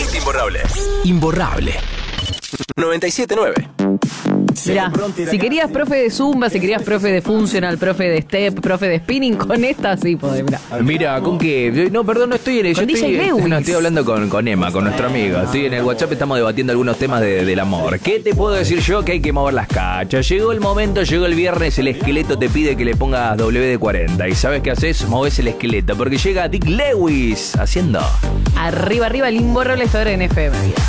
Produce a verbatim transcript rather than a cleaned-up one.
Hit imborrable. Imborrable. noventa y siete nueve. Mirá, si querías profe de Zumba, si querías profe de Funcional, profe de Step, profe de Spinning, con esta sí podés, mirá. Mira, ¿con qué? No, perdón, no estoy en el... Yo Con D J estoy, Lewis. no, estoy hablando con, con Emma, con nuestro amigo. Estoy en el WhatsApp, estamos debatiendo algunos temas de- del amor. ¿Qué te puedo decir yo? Que hay que mover las cachas. Llegó el momento, llegó el viernes, el esqueleto te pide que le pongas W D cuarenta. ¿Y sabes qué haces? Movés el esqueleto, porque llega Dick Lewis haciendo... Arriba, arriba, el imborrable está ahora en F M.